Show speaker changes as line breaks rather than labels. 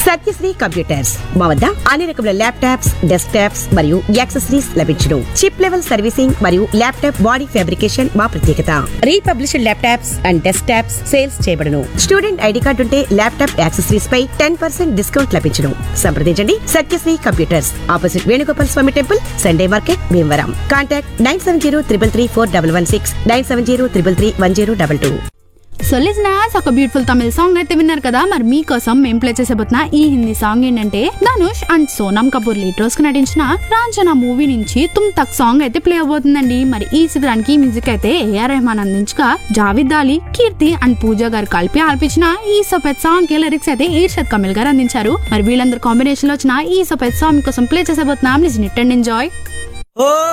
Satyasri computers మా వద్ద అన్ని రకముల ల్యాప్టాప్స్, డెస్క్ టాప్స్ మరియు యాక్సెసరీస్ లభించును. చిప్ లెవెల్ సర్వీసింగ్ మరియు ల్యాప్టాప్ బాడీ ఫ్యాబ్రికేషన్ మా ప్రత్యేకత. Republished laptops and desk tops sales చేయబడును. స్టూడెంట్ ఐడి కార్డు ఉంటే ల్యాప్టాప్ యాక్సెసరీస్ పై 10% డిస్కౌంట్ లభించును. సంప్రదించండి సత్యశ్రీ కంప్యూటర్స్, ఆపోజిట్ వేణుగోపాల్ స్వామి temple, Sunday market, Bhimavaram. Contact 9703334116, 9703331022.
So listeners, ఒక బ్యూటిఫుల్ తమిళ సాంగ్ అయితే విన్నారు కదా. మరి మీకోసం మేము ప్లే చేసేబోతున్న ఈ హిందీ సాంగ్ ఏంటంటే Dhanush and Sonam Kapoor lead roles కి నటించిన రాంచనా మూవీ నుంచి తుమ్ తక్ సాంగ్ అయితే ప్లే అవబోతుందండి. మరి ఈ చిత్రానికి మ్యూజిక్ అయితే ఏఆర్ రెహమాన్ అందించగా జావేద్ అలీ, కీర్తి అండ్ పూజ గారు కలిపి ఆలపించిన ఈ సఫెద్ సాంగ్ కి లిరిక్స్ అయితే ఇర్షద్ కమిల్ గారు అందించారు. మరి వీళ్ళందరూ కాంబినేషన్ లో వచ్చిన ఈ సఫెద్ సాంగ్ కోసం play చేసేబోతున్నాం. Listen it and enjoy.